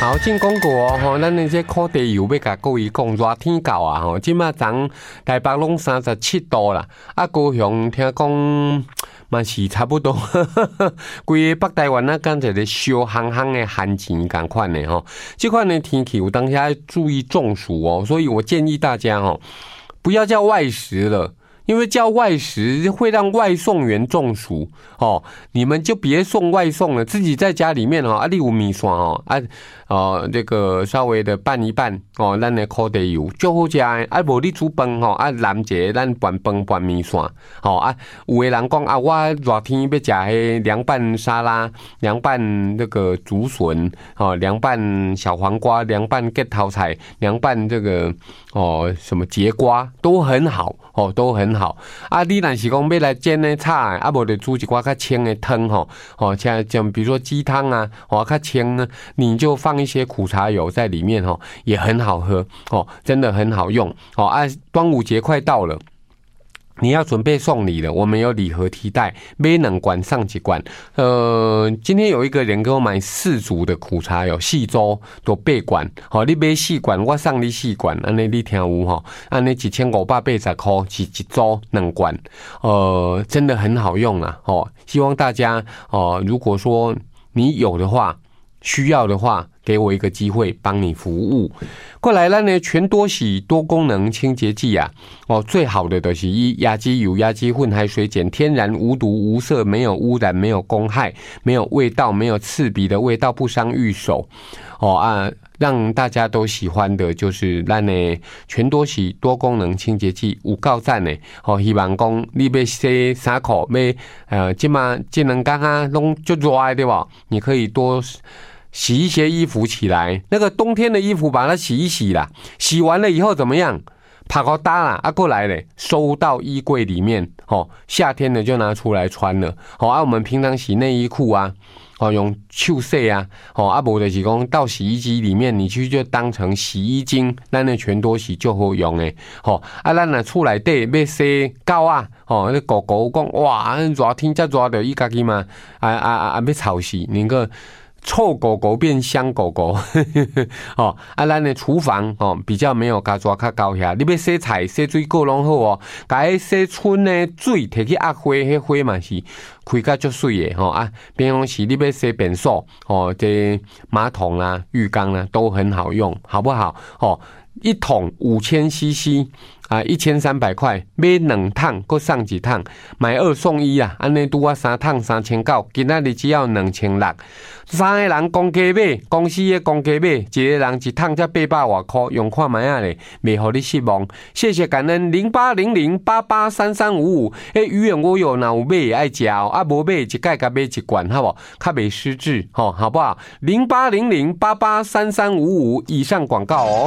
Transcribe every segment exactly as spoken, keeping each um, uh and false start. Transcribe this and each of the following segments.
好，进广告哦，吼，咱那些烤地油要甲各位讲热天到啊，吼，即马昨台北拢三十七度啦，啊，高雄听讲嘛是差不多，规个北台湾啊，敢一个烧烘烘的寒钱共款的吼，这款的天气有当下要注意中暑哦，所以我建议大家哦，不要叫外食了。因为叫外食会让外送员中暑哦，你们就别送外送了，自己在家里面哦，啊，你有米线哦，啊，哦，这个稍微的拌一拌哦，咱的烤地油就好食的，啊，无你煮饭吼，啊，揽一个咱拌饭拌米线，哦啊，有的人讲啊，我热天要食迄凉拌沙拉、凉拌这个竹笋，哦，凉拌小黄瓜、凉拌芥头菜、凉拌这个哦什么节瓜都很好哦，都很。好啊！你若是讲要来煎的菜，啊，无就煮一寡较清的汤吼，哦，像像比如说鸡汤啊，哦，较清呢，你就放一些苦茶油在里面吼，也很好喝哦，真的很好用哦啊！端午节快到了。你要准备送礼了，我们有礼盒提袋，买两罐上几罐。呃，今天有一个人给我买四组的苦茶油，四组都八罐。好，你买四罐，我送你四罐，安尼你听有吼？安尼一千五百八十块是一组两罐，呃，真的很好用啊！哦，希望大家哦、呃，如果说你有的话，需要的话。给我一个机会帮你服务。过来了呢，全多喜多功能清洁剂啊，哦，最好的都是一亚基油、亚基混合水碱，天然无毒无色，没有污染，没有公害，没有味道，没有刺鼻的味道，不伤玉手。哦啊，让大家都喜欢的就是咱的全多喜多功能清洁剂有够赞的。哦，希望讲你要洗衫裤，要呃，今嘛这两天啊，拢就热的对吧？你可以多。洗一些衣服起来，那个冬天的衣服把它洗一洗啦，洗完了以后怎么样？拍好搭啦，啊过来嘞，收到衣柜里面，哦，夏天的就拿出来穿了，哦，啊我们平常洗内衣裤啊，哦用手洗啊，哦啊无就是讲到洗衣机里面，你去就当成洗衣精，咱的全多洗就好用诶，哦啊咱若厝内底要洗狗啊，哦那狗狗讲哇，热天遮热的，伊家己嘛，啊啊啊要吵死，那个。臭狗狗变香狗狗，哦，啊，咱的厨房哦比较没有加抓较高遐，你要洗菜洗水果拢好哦，甲迄洗春的水摕去压花，迄花嘛是开甲足水的吼啊，比方是你要洗便所哦，这马桶啦、浴缸啦都很好用，好不好？哦。一桶五千 C C 啊，一千三百块，买两趟，搁送一趟，买二送一啊！安尼拄啊三趟三千九，今仔日只要两千六。三个人公家买，公司的公家买，一个人一趟才八百外块，用看卖啊咧，袂互你失望。谢谢感恩零八零零八八三三五五。诶，鱼圆我有若有买爱食哦，啊无买一盖甲买一罐，好不？较袂失智，吼，好不好？零八零零八八三三五五以上广告哦。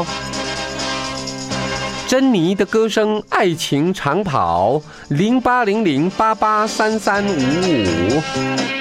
珍妮的歌声，爱情长跑，零八零零八八三三五五。